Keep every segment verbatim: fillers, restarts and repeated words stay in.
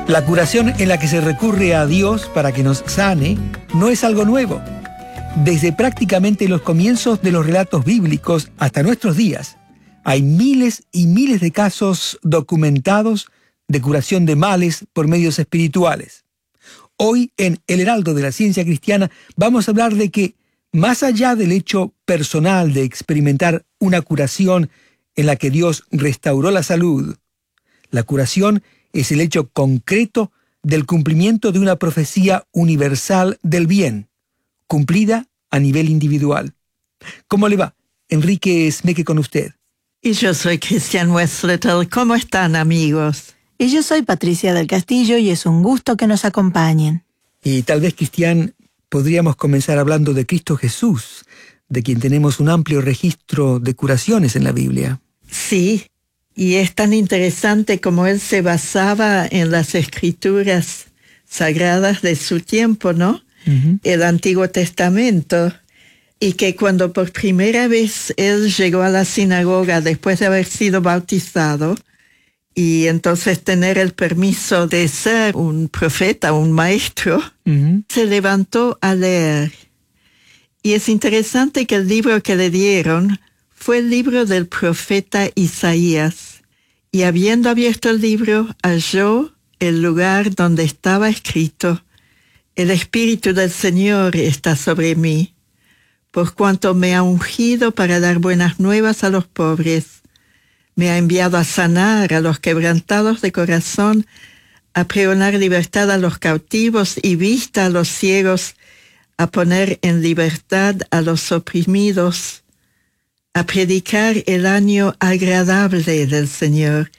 La curación en la que se recurre a Dios para que nos sane no es algo nuevo. Desde prácticamente los comienzos de los relatos bíblicos hasta nuestros días, hay miles y miles de casos documentados de curación de males por medios espirituales. Hoy, en El Heraldo de la Ciencia Cristiana, vamos a hablar de que, más allá del hecho personal de experimentar una curación en la que Dios restauró la salud, la curación es el hecho concreto del cumplimiento de una profecía universal del bien, cumplida a nivel individual. ¿Cómo le va? Enrique Smeke con usted. Y yo soy Christian Westlettle. ¿Cómo están, amigos? Y yo soy Patricia del Castillo y es un gusto que nos acompañen. Y tal vez, Cristian, podríamos comenzar hablando de Cristo Jesús, de quien tenemos un amplio registro de curaciones en la Biblia. Sí, y es tan interesante como él se basaba en las escrituras sagradas de su tiempo, ¿no? Uh-huh. El Antiguo Testamento. Y que cuando por primera vez él llegó a la sinagoga después de haber sido bautizado, y entonces tener el permiso de ser un profeta, un maestro, uh-huh. se levantó a leer. Y es interesante que el libro que le dieron fue el libro del profeta Isaías. Y habiendo abierto el libro, halló el lugar donde estaba escrito: El Espíritu del Señor está sobre mí, por cuanto me ha ungido para dar buenas nuevas a los pobres. Me ha enviado a sanar a los quebrantados de corazón, a pregonar libertad a los cautivos y vista a los ciegos, a poner en libertad a los oprimidos, a predicar el año agradable del Señor.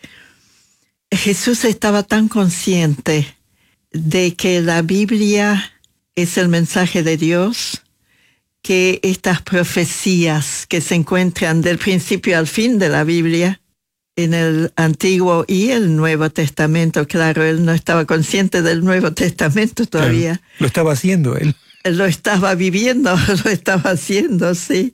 Jesús estaba tan consciente de que la Biblia es el mensaje de Dios, que estas profecías que se encuentran del principio al fin de la Biblia, en el Antiguo y el Nuevo Testamento, claro, él no estaba consciente del Nuevo Testamento todavía. Claro, lo estaba haciendo él. Él lo estaba viviendo, lo estaba haciendo, sí.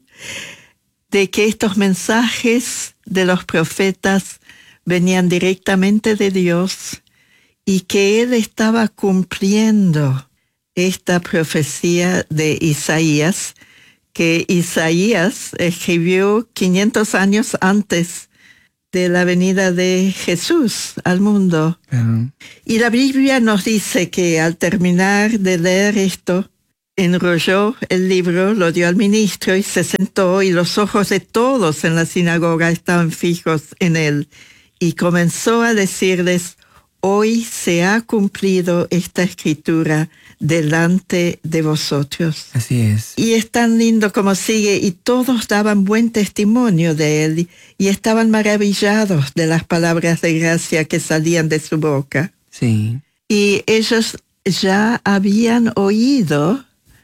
De que estos mensajes de los profetas venían directamente de Dios y que él estaba cumpliendo esta profecía de Isaías, que Isaías escribió quinientos años antes de la venida de Jesús al mundo. Uh-huh. Y la Biblia nos dice que al terminar de leer esto, enrolló el libro, lo dio al ministro y se sentó, y los ojos de todos en la sinagoga estaban fijos en él. Y comenzó a decirles: hoy se ha cumplido esta escritura delante de vosotros. Así es. Y es tan lindo como sigue, y todos daban buen testimonio de él, y estaban maravillados de las palabras de gracia que salían de su boca. Sí. Y ellos ya habían oído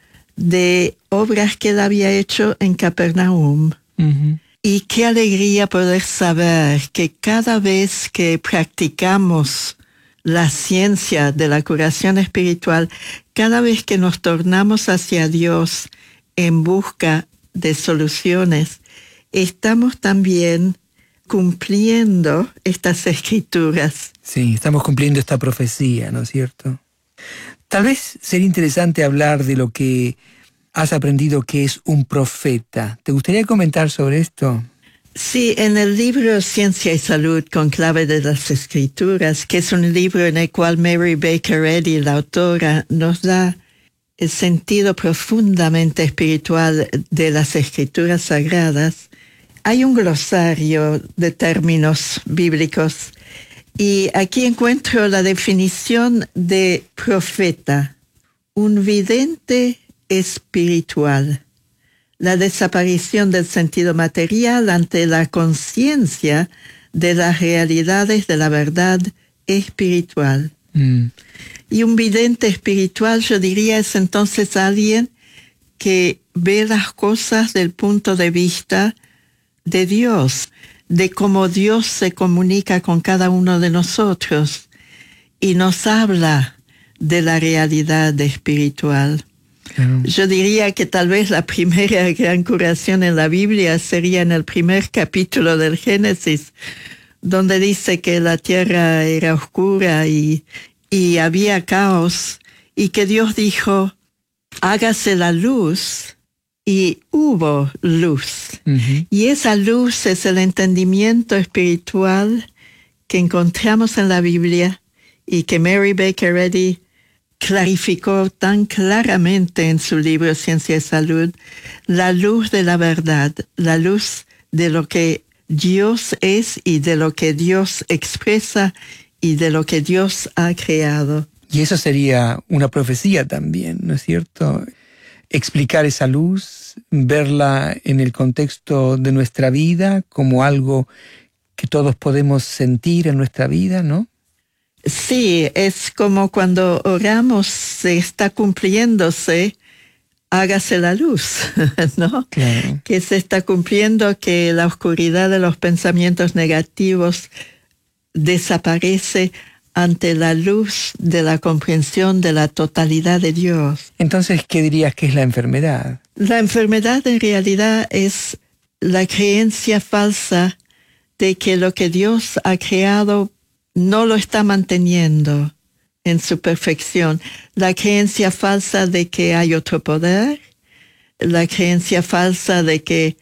de obras que él había hecho en Capernaum. Uh-huh. Y qué alegría poder saber que cada vez que practicamos la ciencia de la curación espiritual, cada vez que nos tornamos hacia Dios en busca de soluciones, estamos también cumpliendo estas escrituras. Sí, estamos cumpliendo esta profecía, ¿no es cierto? Tal vez sería interesante hablar de lo que has aprendido que es un profeta. ¿Te gustaría comentar sobre esto? Sí, en el libro Ciencia y Salud con clave de las Escrituras, que es un libro en el cual Mary Baker Eddy, la autora, nos da el sentido profundamente espiritual de las Escrituras sagradas, hay un glosario de términos bíblicos. Y aquí encuentro la definición de profeta: un vidente espiritual. La desaparición del sentido material ante la conciencia de las realidades de la verdad espiritual. Mm. Y un vidente espiritual, yo diría, es entonces alguien que ve las cosas del punto de vista de Dios, de cómo Dios se comunica con cada uno de nosotros y nos habla de la realidad espiritual. Claro. Yo diría que tal vez la primera gran curación en la Biblia sería en el primer capítulo del Génesis, donde dice que la tierra era oscura y, y había caos, y que Dios dijo, hágase la luz, y hubo luz. Uh-huh. Y esa luz es el entendimiento espiritual que encontramos en la Biblia y que Mary Baker Eddy clarificó tan claramente en su libro Ciencia y Salud, la luz de la verdad, la luz de lo que Dios es y de lo que Dios expresa y de lo que Dios ha creado. Y eso sería una profecía también, ¿no es cierto? Explicar esa luz, verla en el contexto de nuestra vida como algo que todos podemos sentir en nuestra vida, ¿no? Sí, es como cuando oramos, se está cumpliéndose, hágase la luz, ¿no? Claro. Que se está cumpliendo, que la oscuridad de los pensamientos negativos desaparece ante la luz de la comprensión de la totalidad de Dios. Entonces, ¿qué dirías que es la enfermedad? La enfermedad en realidad es la creencia falsa de que lo que Dios ha creado no lo está manteniendo en su perfección. La creencia falsa de que hay otro poder, la creencia falsa de que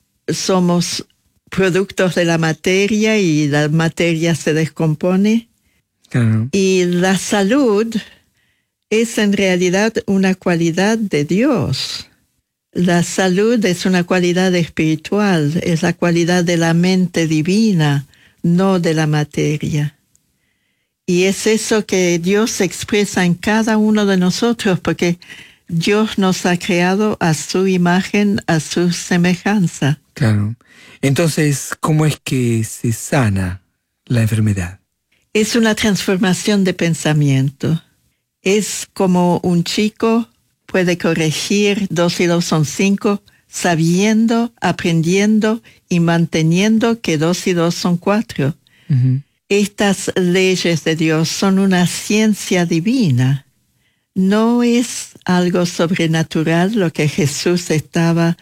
somos productos de la materia y la materia se descompone. Uh-huh. Y la salud es en realidad una cualidad de Dios. La salud es una cualidad espiritual, es la cualidad de la mente divina, no de la materia. Y es eso que Dios expresa en cada uno de nosotros, porque Dios nos ha creado a su imagen, a su semejanza. Claro. Entonces, ¿cómo es que se sana la enfermedad? Es una transformación de pensamiento. Es como un chico puede corregir dos y dos son cinco, sabiendo, aprendiendo y manteniendo que dos y dos son cuatro. Uh-huh. Estas leyes de Dios son una ciencia divina. No es algo sobrenatural lo que Jesús estaba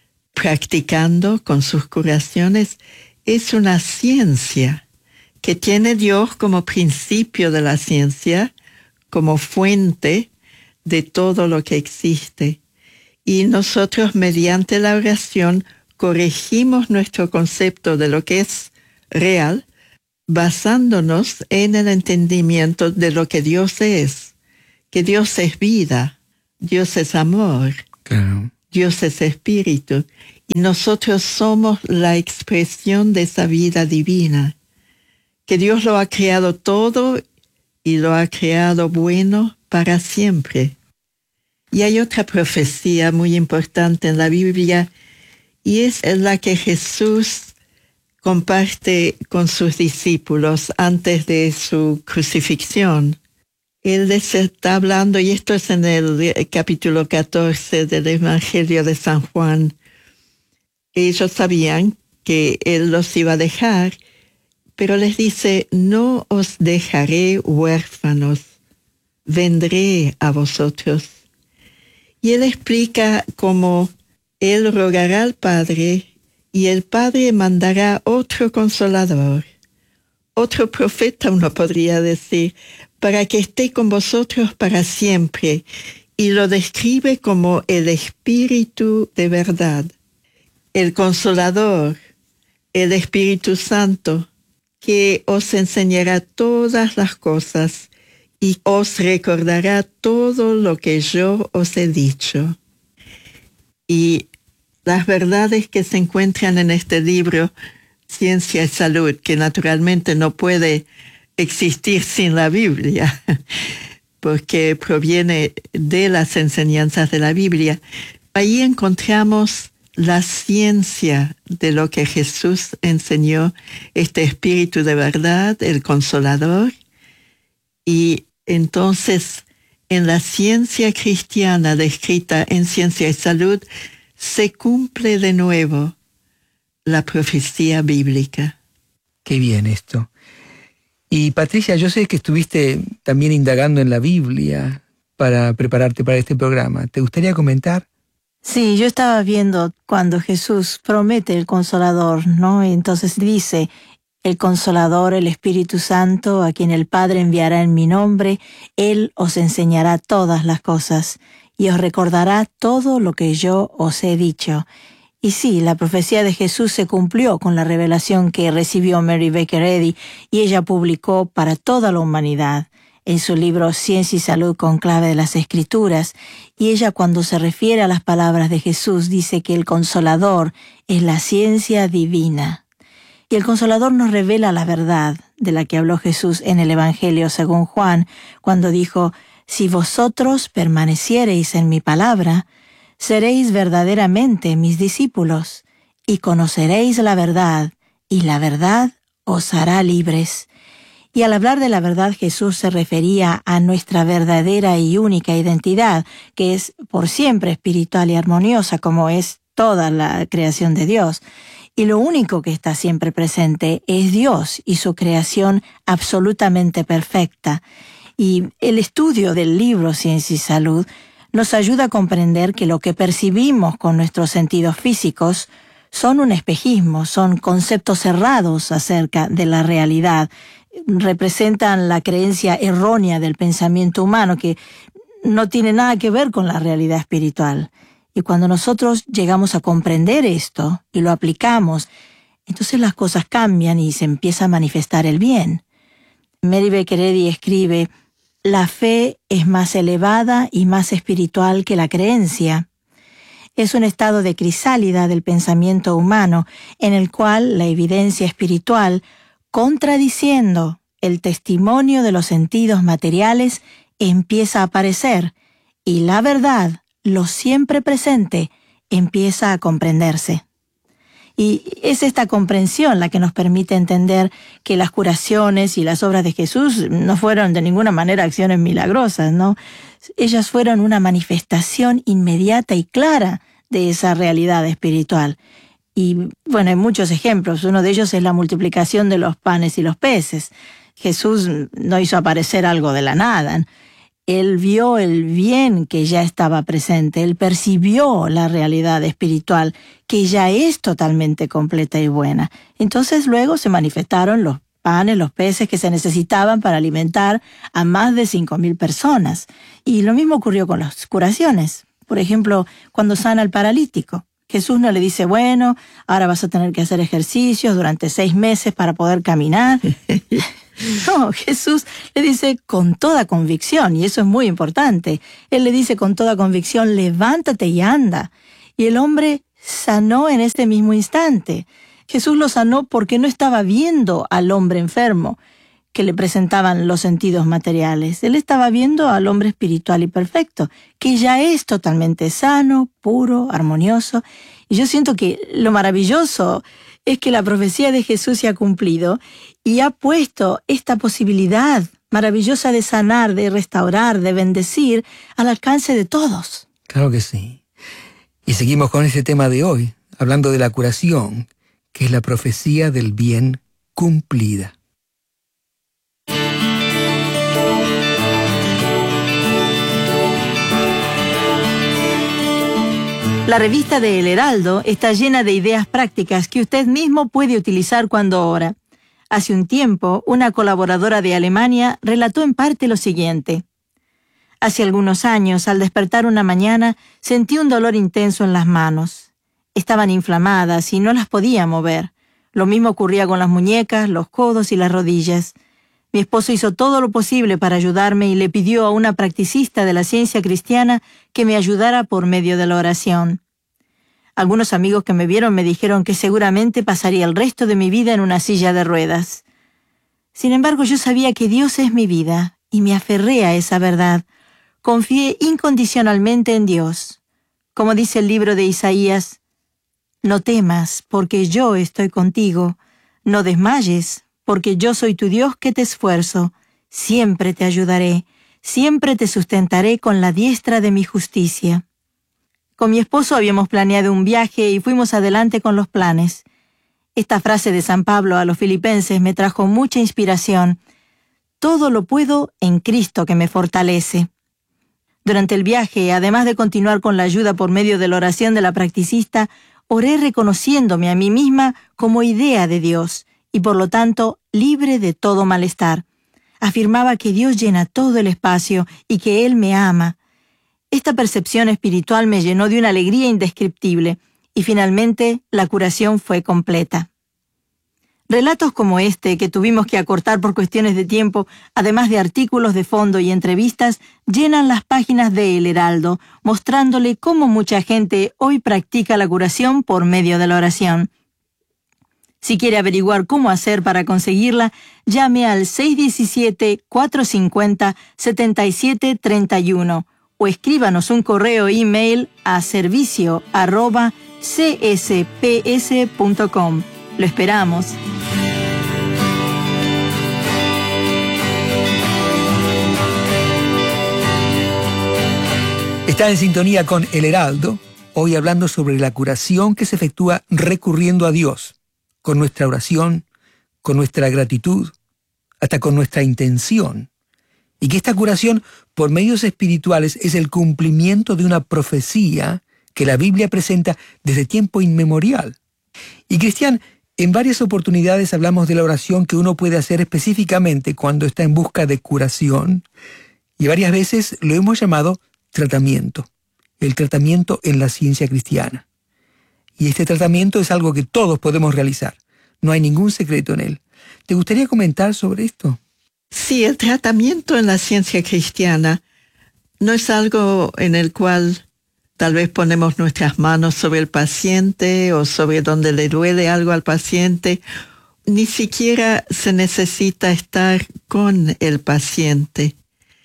practicando con sus curaciones. Es una ciencia que tiene Dios como principio de la ciencia, como fuente de todo lo que existe. Y nosotros, mediante la oración, corregimos nuestro concepto de lo que es real, basándonos en el entendimiento de lo que Dios es, que Dios es vida, Dios es amor, claro. Dios es espíritu, y nosotros somos la expresión de esa vida divina, que Dios lo ha creado todo y lo ha creado bueno para siempre. Y hay otra profecía muy importante en la Biblia, y es la que Jesús comparte con sus discípulos antes de su crucifixión. Él les está hablando, y esto es en el capítulo catorce del Evangelio de San Juan. Ellos sabían que Él los iba a dejar, pero les dice, no os dejaré huérfanos, vendré a vosotros. Y Él explica cómo Él rogará al Padre, y el Padre mandará otro consolador, otro profeta, uno podría decir, para que esté con vosotros para siempre. Y lo describe como el Espíritu de verdad, el Consolador, el Espíritu Santo, que os enseñará todas las cosas y os recordará todo lo que yo os he dicho. Y las verdades que se encuentran en este libro, Ciencia y Salud, que naturalmente no puede existir sin la Biblia, porque proviene de las enseñanzas de la Biblia. Ahí encontramos la ciencia de lo que Jesús enseñó, este Espíritu de verdad, el Consolador. Y entonces, en la ciencia cristiana descrita en Ciencia y Salud, se cumple de nuevo la profecía bíblica. Qué bien esto. Y Patricia, yo sé que estuviste también indagando en la Biblia para prepararte para este programa. ¿Te gustaría comentar? Sí, yo estaba viendo cuando Jesús promete el Consolador, ¿no? Entonces dice, El Consolador, el Espíritu Santo, a quien el Padre enviará en mi nombre, Él os enseñará todas las cosas y os recordará todo lo que yo os he dicho. Y sí, la profecía de Jesús se cumplió con la revelación que recibió Mary Baker Eddy y ella publicó para toda la humanidad en su libro Ciencia y Salud con clave de las Escrituras. Y ella, cuando se refiere a las palabras de Jesús, dice que el Consolador es la ciencia divina. Y el Consolador nos revela la verdad de la que habló Jesús en el Evangelio según Juan, cuando dijo: si vosotros permaneciereis en mi palabra, seréis verdaderamente mis discípulos, y conoceréis la verdad, y la verdad os hará libres. Y al hablar de la verdad, Jesús se refería a nuestra verdadera y única identidad, que es por siempre espiritual y armoniosa, como es toda la creación de Dios. Y lo único que está siempre presente es Dios y su creación absolutamente perfecta. Y el estudio del libro Ciencia y Salud nos ayuda a comprender que lo que percibimos con nuestros sentidos físicos son un espejismo, son conceptos cerrados acerca de la realidad. Representan la creencia errónea del pensamiento humano que no tiene nada que ver con la realidad espiritual. Y cuando nosotros llegamos a comprender esto y lo aplicamos, entonces las cosas cambian y se empieza a manifestar el bien. Mary Baker Eddy escribe: la fe es más elevada y más espiritual que la creencia. Es un estado de crisálida del pensamiento humano en el cual la evidencia espiritual, contradiciendo el testimonio de los sentidos materiales, empieza a aparecer y la verdad, lo siempre presente, empieza a comprenderse. Y es esta comprensión la que nos permite entender que las curaciones y las obras de Jesús no fueron de ninguna manera acciones milagrosas, ¿no? Ellas fueron una manifestación inmediata y clara de esa realidad espiritual. Y bueno, hay muchos ejemplos. Uno de ellos es la multiplicación de los panes y los peces. Jesús no hizo aparecer algo de la nada. Él vio el bien que ya estaba presente, él percibió la realidad espiritual, que ya es totalmente completa y buena. Entonces luego se manifestaron los panes, los peces que se necesitaban para alimentar a más de cinco mil personas. Y lo mismo ocurrió con las curaciones. Por ejemplo, cuando sana al paralítico. Jesús no le dice: bueno, ahora vas a tener que hacer ejercicios durante seis meses para poder caminar. No, Jesús le dice con toda convicción, y eso es muy importante. Él le dice con toda convicción: levántate y anda. Y el hombre sanó en este mismo instante. Jesús lo sanó porque no estaba viendo al hombre enfermo que le presentaban los sentidos materiales. Él estaba viendo al hombre espiritual y perfecto, que ya es totalmente sano, puro, armonioso. Y yo siento que lo maravilloso es que la profecía de Jesús se ha cumplido y ha puesto esta posibilidad maravillosa de sanar, de restaurar, de bendecir al alcance de todos. Claro que sí. Y seguimos con ese tema de hoy, hablando de la curación, que es la profecía del bien cumplida. La revista de El Heraldo está llena de ideas prácticas que usted mismo puede utilizar cuando ora. Hace un tiempo, una colaboradora de Alemania relató en parte lo siguiente. Hace algunos años, al despertar una mañana, sentí un dolor intenso en las manos. Estaban inflamadas y no las podía mover. Lo mismo ocurría con las muñecas, los codos y las rodillas. Mi esposo hizo todo lo posible para ayudarme y le pidió a una practicista de la ciencia cristiana que me ayudara por medio de la oración. Algunos amigos que me vieron me dijeron que seguramente pasaría el resto de mi vida en una silla de ruedas. Sin embargo, yo sabía que Dios es mi vida y me aferré a esa verdad. Confié incondicionalmente en Dios. Como dice el libro de Isaías: no temas, porque yo estoy contigo. No desmayes, porque yo soy tu Dios que te esfuerzo. Siempre te ayudaré, siempre te sustentaré con la diestra de mi justicia. Con mi esposo habíamos planeado un viaje y fuimos adelante con los planes. Esta frase de San Pablo a los filipenses me trajo mucha inspiración. Todo lo puedo en Cristo que me fortalece. Durante el viaje, además de continuar con la ayuda por medio de la oración de la practicista, oré reconociéndome a mí misma como idea de Dios y por lo tanto libre de todo malestar. Afirmaba que Dios llena todo el espacio y que Él me ama. Esta percepción espiritual me llenó de una alegría indescriptible y finalmente la curación fue completa. Relatos como este, que tuvimos que acortar por cuestiones de tiempo, además de artículos de fondo y entrevistas, llenan las páginas de El Heraldo, mostrándole cómo mucha gente hoy practica la curación por medio de la oración. Si quiere averiguar cómo hacer para conseguirla, llame al seis uno siete, cuatro cinco cero, siete siete tres uno o escríbanos un correo email a servicio arroba c s p s punto com. Lo esperamos. Está en sintonía con El Heraldo, hoy hablando sobre la curación que se efectúa recurriendo a Dios, con nuestra oración, con nuestra gratitud, hasta con nuestra intención. Y que esta curación por medios espirituales es el cumplimiento de una profecía que la Biblia presenta desde tiempo inmemorial. Y Cristian, en varias oportunidades hablamos de la oración que uno puede hacer específicamente cuando está en busca de curación, y varias veces lo hemos llamado tratamiento, el tratamiento en la ciencia cristiana. Y este tratamiento es algo que todos podemos realizar. No hay ningún secreto en él. ¿Te gustaría comentar sobre esto? Sí, el tratamiento en la ciencia cristiana no es algo en el cual tal vez ponemos nuestras manos sobre el paciente o sobre donde le duele algo al paciente. Ni siquiera se necesita estar con el paciente.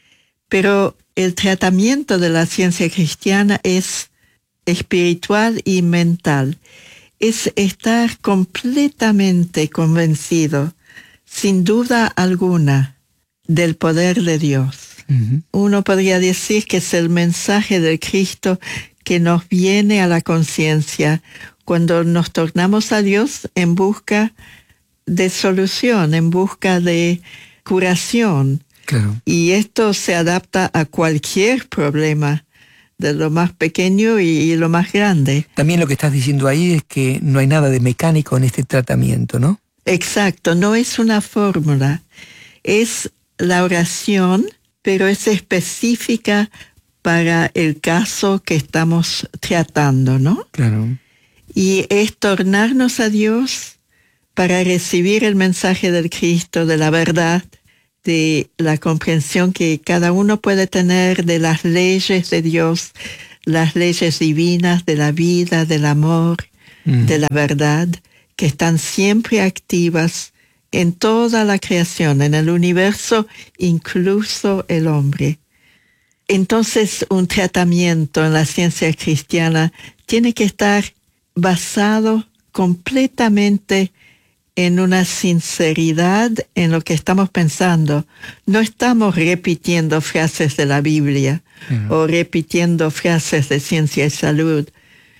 Pero el tratamiento de la ciencia cristiana es espiritual y mental. Es estar completamente convencido, sin duda alguna, del poder de Dios. Uh-huh. Uno podría decir que es el mensaje del Cristo que nos viene a la conciencia cuando nos tornamos a Dios en busca de solución, en busca de curación. Claro. Y esto se adapta a cualquier problema, de lo más pequeño y, y lo más grande. También lo que estás diciendo ahí es que no hay nada de mecánico en este tratamiento, ¿no? Exacto, no es una fórmula. Es la oración, pero es específica para el caso que estamos tratando, ¿no? Claro. Y es tornarnos a Dios para recibir el mensaje del Cristo, de la verdad, de la comprensión que cada uno puede tener de las leyes de Dios, las leyes divinas de la vida, del amor, mm. de la verdad, que están siempre activas en toda la creación, en el universo, incluso el hombre. Entonces, un tratamiento en la ciencia cristiana tiene que estar basado completamente en una sinceridad en lo que estamos pensando. No estamos repitiendo frases de la Biblia uh-huh. o repitiendo frases de ciencia y salud.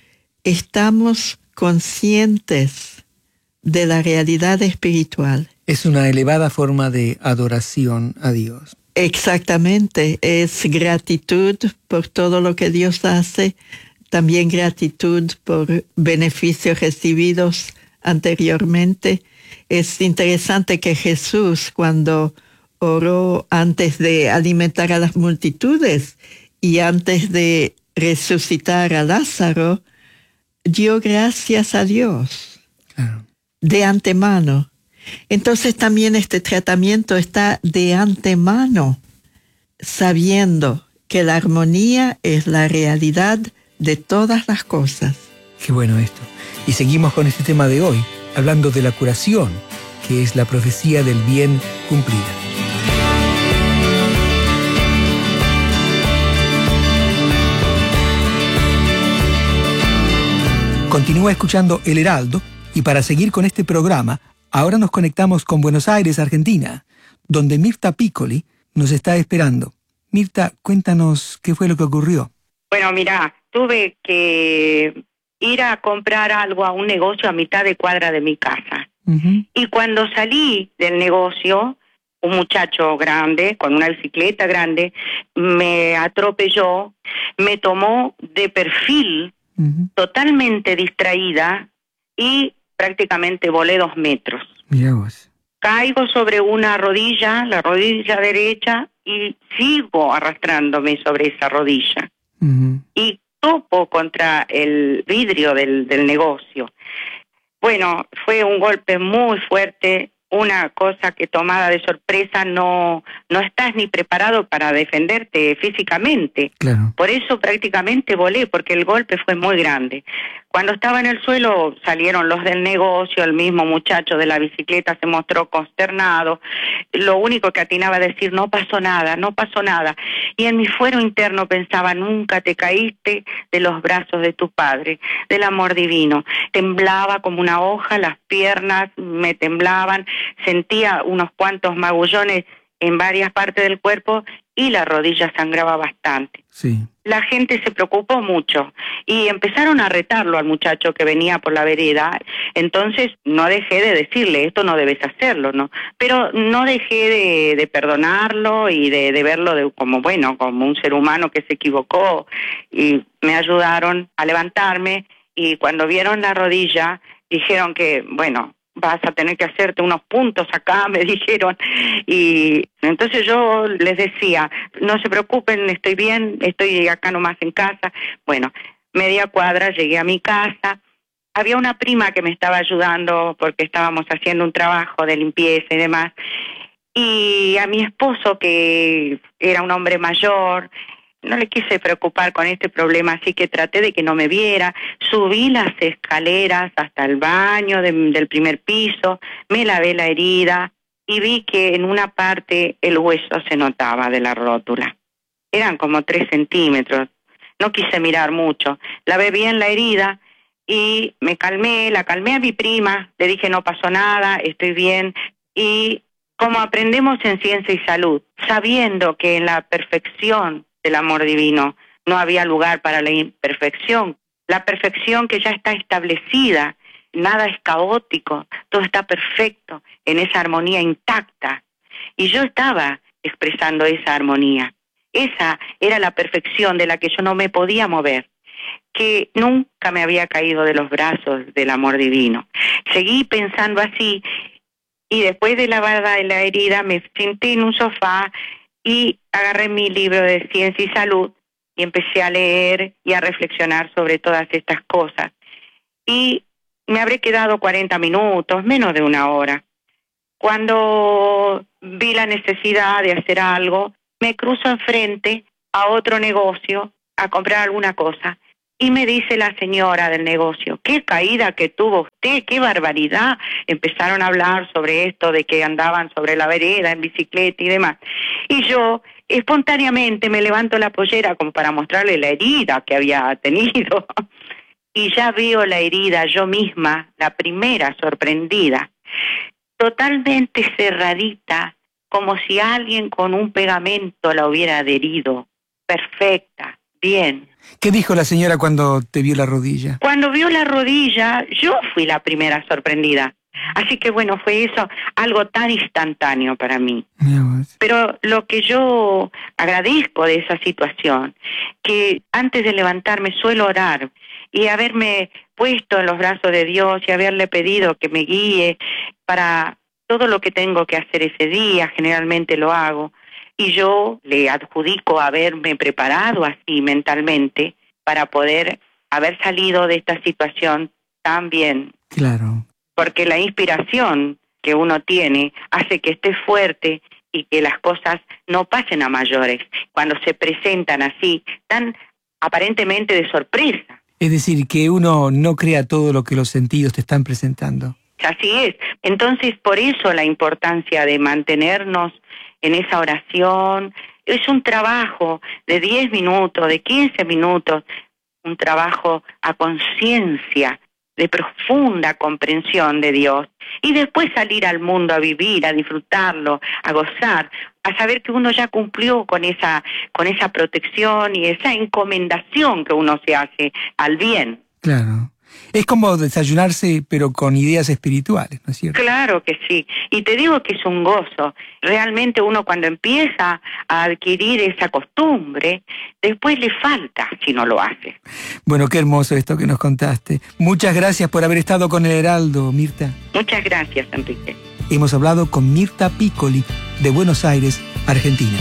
Estamos conscientes de la realidad espiritual. Es una elevada forma de adoración a Dios. Exactamente. Es gratitud por todo lo que Dios hace, también gratitud por beneficios recibidos anteriormente. Es interesante que Jesús, cuando oró antes de alimentar a las multitudes y antes de resucitar a Lázaro, dio gracias a Dios claro. de antemano. Entonces también este tratamiento está de antemano, sabiendo que la armonía es la realidad de todas las cosas. Qué bueno esto. Y seguimos con este tema de hoy, hablando de la curación, que es la profecía del bien cumplida. Continúa escuchando El Heraldo, y para seguir con este programa, ahora nos conectamos con Buenos Aires, Argentina, donde Mirta Piccoli nos está esperando. Mirta, cuéntanos qué fue lo que ocurrió. Bueno, mira, tuve que ir a comprar algo a un negocio a mitad de cuadra de mi casa. Uh-huh. Y cuando salí del negocio, un muchacho grande, con una bicicleta grande, me atropelló, me tomó de perfil, uh-huh. totalmente distraída, y prácticamente volé dos metros. Mirá vos. Caigo sobre una rodilla, la rodilla derecha, y sigo arrastrándome sobre esa rodilla. Uh-huh. Y topo contra el vidrio del, del negocio. Bueno, fue un golpe muy fuerte, una cosa que tomada de sorpresa no, no estás ni preparado para defenderte físicamente. Claro. Por eso prácticamente volé, porque el golpe fue muy grande. Cuando estaba en el suelo salieron los del negocio, el mismo muchacho de la bicicleta se mostró consternado. Lo único que atinaba a decir, no pasó nada, no pasó nada. Y en mi fuero interno pensaba, nunca te caíste de los brazos de tu padre, del amor divino. Temblaba como una hoja, las piernas me temblaban, sentía unos cuantos magullones en varias partes del cuerpo y la rodilla sangraba bastante. Sí. La gente se preocupó mucho y empezaron a retarlo al muchacho que venía por la vereda. Entonces no dejé de decirle, esto no debes hacerlo, ¿no? Pero no dejé de, de perdonarlo y de, de verlo de, como, bueno, como un ser humano que se equivocó. Y me ayudaron a levantarme y cuando vieron la rodilla dijeron que, bueno, vas a tener que hacerte unos puntos acá, me dijeron. Y entonces yo les decía, no se preocupen, estoy bien, estoy acá nomás en casa. Bueno, media cuadra, llegué a mi casa. Había una prima que me estaba ayudando porque estábamos haciendo un trabajo de limpieza y demás. Y a mi esposo, que era un hombre mayor, no le quise preocupar con este problema, así que traté de que no me viera. Subí las escaleras hasta el baño de, del primer piso, me lavé la herida y vi que en una parte el hueso se notaba de la rótula. Eran como tres centímetros. No quise mirar mucho. Lavé bien la herida y me calmé, la calmé a mi prima. Le dije, no pasó nada, estoy bien. Y como aprendemos en Ciencia y Salud, sabiendo que en la perfección del amor divino no había lugar para la imperfección, la perfección que ya está establecida, nada es caótico, todo está perfecto, en esa armonía intacta. Y yo estaba expresando esa armonía. Esa era la perfección de la que yo no me podía mover, que nunca me había caído de los brazos del amor divino. Seguí pensando así y después de lavada la herida me senté en un sofá y agarré mi libro de Ciencia y Salud y empecé a leer y a reflexionar sobre todas estas cosas. Y me habré quedado cuarenta minutos, menos de una hora. Cuando vi la necesidad de hacer algo, me cruzo enfrente a otro negocio a comprar alguna cosa. Y me dice la señora del negocio, qué caída que tuvo usted, qué barbaridad. Empezaron a hablar sobre esto de que andaban sobre la vereda en bicicleta y demás. Y yo espontáneamente me levanto la pollera como para mostrarle la herida que había tenido. Y ya veo la herida yo misma, la primera sorprendida, totalmente cerradita, como si alguien con un pegamento la hubiera adherido, perfecta, bien. ¿Qué dijo la señora cuando te vio la rodilla? Cuando vio la rodilla, yo fui la primera sorprendida. Así que bueno, fue eso algo tan instantáneo para mí. Pero lo que yo agradezco de esa situación, que antes de levantarme suelo orar y haberme puesto en los brazos de Dios y haberle pedido que me guíe para todo lo que tengo que hacer ese día, generalmente lo hago. Y yo le adjudico haberme preparado así mentalmente para poder haber salido de esta situación tan bien. Claro. Porque la inspiración que uno tiene hace que esté fuerte y que las cosas no pasen a mayores cuando se presentan así, tan aparentemente de sorpresa. Es decir, que uno no crea todo lo que los sentidos te están presentando. Así es. Entonces, por eso la importancia de mantenernos en esa oración. Es un trabajo de diez minutos, de quince minutos, un trabajo a conciencia, de profunda comprensión de Dios. Y después salir al mundo a vivir, a disfrutarlo, a gozar, a saber que uno ya cumplió con esa, con esa protección y esa encomendación que uno se hace al bien. Claro. Es como desayunarse, pero con ideas espirituales, ¿no es cierto? Claro que sí. Y te digo que es un gozo. Realmente uno cuando empieza a adquirir esa costumbre, después le falta si no lo hace. Bueno, qué hermoso esto que nos contaste. Muchas gracias por haber estado con el Heraldo, Mirta. Muchas gracias, Enrique. Hemos hablado con Mirta Piccoli, de Buenos Aires, Argentina.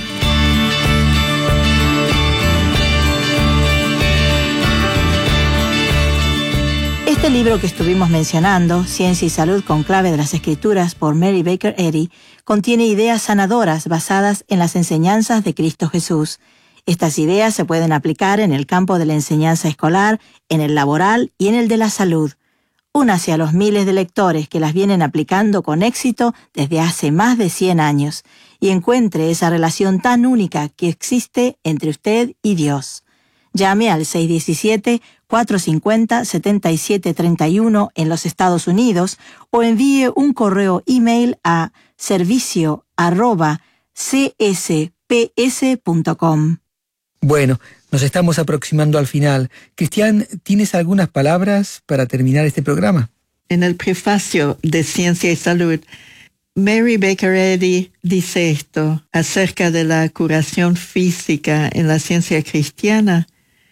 Este libro que estuvimos mencionando, Ciencia y Salud con clave de las Escrituras por Mary Baker Eddy, contiene ideas sanadoras basadas en las enseñanzas de Cristo Jesús. Estas ideas se pueden aplicar en el campo de la enseñanza escolar, en el laboral y en el de la salud. Únase a los miles de lectores que las vienen aplicando con éxito desde hace más de cien años y encuentre esa relación tan única que existe entre usted y Dios. Llame al seis uno siete, cuatro cinco cero, siete siete tres uno en los Estados Unidos o envíe un correo email a servicio arroba c s p s punto com. Bueno, nos estamos aproximando al final. Cristian, ¿tienes algunas palabras para terminar este programa? En el prefacio de Ciencia y Salud, Mary Baker Eddy dice esto acerca de la curación física en la ciencia cristiana,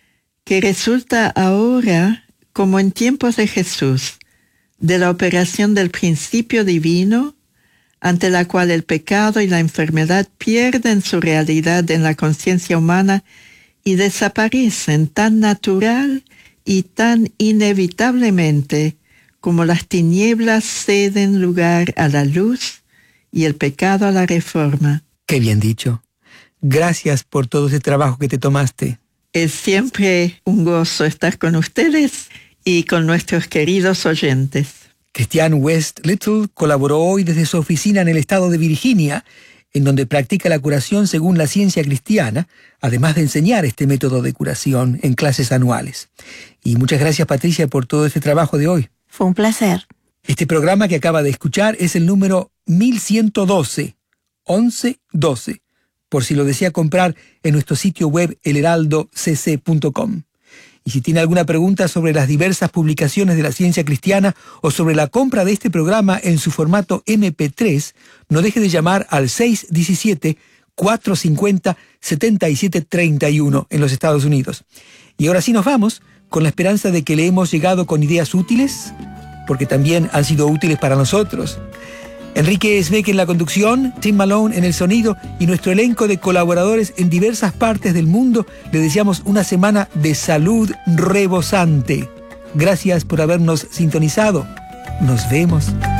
que resulta ahora, como en tiempos de Jesús, de la operación del principio divino, ante la cual el pecado y la enfermedad pierden su realidad en la conciencia humana y desaparecen tan natural y tan inevitablemente como las tinieblas ceden lugar a la luz y el pecado a la reforma. Qué bien dicho. Gracias por todo ese trabajo que te tomaste. Es siempre un gozo estar con ustedes y con nuestros queridos oyentes. Cristian West Little colaboró hoy desde su oficina en el estado de Virginia, en donde practica la curación según la ciencia cristiana, además de enseñar este método de curación en clases anuales. Y muchas gracias, Patricia, por todo este trabajo de hoy. Fue un placer. Este programa que acaba de escuchar es el número mil ciento doce, once doce, por si lo desea comprar en nuestro sitio web el heraldo c c punto com. Y si tiene alguna pregunta sobre las diversas publicaciones de la ciencia cristiana o sobre la compra de este programa en su formato eme pe tres, no deje de llamar al seis uno siete, cuatro cinco cero, siete siete tres uno en los Estados Unidos. Y ahora sí nos vamos, con la esperanza de que le hemos llegado con ideas útiles, porque también han sido útiles para nosotros. Enrique Esbeck en la conducción, Tim Malone en el sonido y nuestro elenco de colaboradores en diversas partes del mundo, le deseamos una semana de salud rebosante. Gracias por habernos sintonizado. Nos vemos.